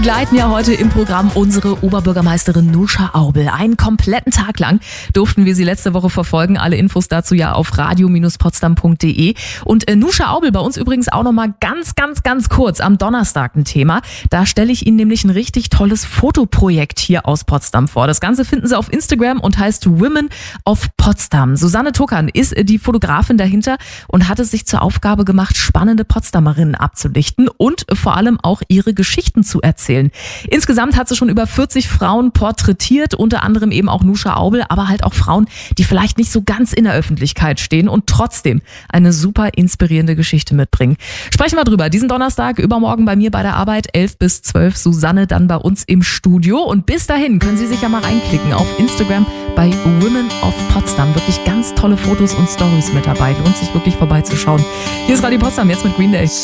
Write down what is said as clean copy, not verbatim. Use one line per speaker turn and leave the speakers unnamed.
begleiten ja heute im Programm unsere Oberbürgermeisterin Nuscha Aubel. Einen kompletten Tag lang durften wir sie letzte Woche verfolgen. Alle Infos dazu ja auf radio-potsdam.de. Und Nuscha Aubel bei uns übrigens auch nochmal ganz kurz am Donnerstag ein Thema. Da stelle ich Ihnen nämlich ein richtig tolles Fotoprojekt hier aus Potsdam vor. Das Ganze finden Sie auf Instagram und heißt Women of Potsdam. Susanne Tuckern ist die Fotografin dahinter und hat es sich zur Aufgabe gemacht, spannende Potsdamerinnen abzulichten und vor allem auch ihre Geschichten zu erzählen. Insgesamt hat sie schon über 40 Frauen porträtiert, unter anderem eben auch Nuscha Aubel, aber halt auch Frauen, die vielleicht nicht so ganz in der Öffentlichkeit stehen und trotzdem eine super inspirierende Geschichte mitbringen. Sprechen wir drüber. Diesen Donnerstag, übermorgen bei mir bei der Arbeit, 11 bis 12, Susanne dann bei uns im Studio. Und bis dahin können Sie sich ja mal reinklicken auf Instagram bei Women of Potsdam. Wirklich ganz tolle Fotos und Stories mit dabei. Lohnt sich wirklich vorbeizuschauen. Hier ist Radio Potsdam jetzt mit Green Day.